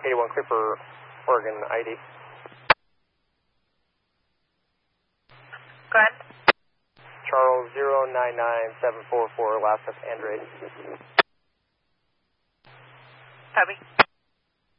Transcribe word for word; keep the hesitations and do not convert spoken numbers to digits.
eighty-one Creeper, Oregon I D. Go ahead. Charles zero nine nine seven four four, last of Android. Copy.